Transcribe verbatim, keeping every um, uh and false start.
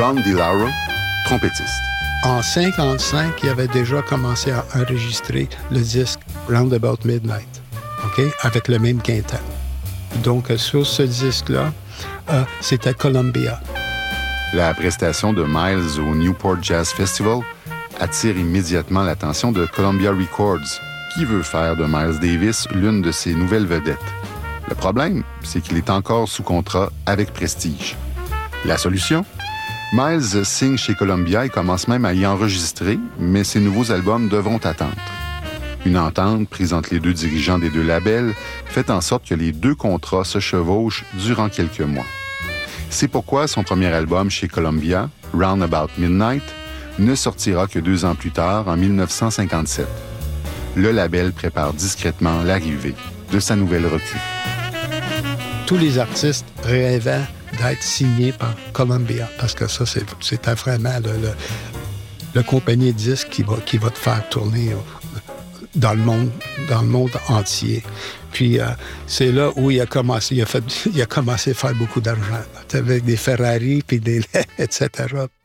Ron DiLauro, trompettiste. En cinquante-cinq, il avait déjà commencé à enregistrer le disque Roundabout Midnight, OK, avec le même quintet. Donc, sur ce disque-là, euh, c'était Columbia. La prestation de Miles au Newport Jazz Festival attire immédiatement l'attention de Columbia Records, qui veut faire de Miles Davis l'une de ses nouvelles vedettes. Le problème, c'est qu'il est encore sous contrat avec Prestige. La solution? Miles signe chez Columbia et commence même à y enregistrer, mais ses nouveaux albums devront attendre. Une entente prise entre les deux dirigeants des deux labels fait en sorte que les deux contrats se chevauchent durant quelques mois. C'est pourquoi son premier album chez Columbia, Roundabout Midnight, ne sortira que deux ans plus tard, en dix-neuf cent cinquante-sept. Le label prépare discrètement l'arrivée de sa nouvelle recrue. Tous les artistes rêvaient d'être signés par Columbia, parce que ça, c'est, c'était vraiment le, le, le compagnie de disques qui va, qui va te faire tourner dans le monde, dans le monde entier. Puis euh, c'est là où il a commencé, il a, fait, il a commencé à faire beaucoup d'argent, avec des Ferrari, puis des et cetera.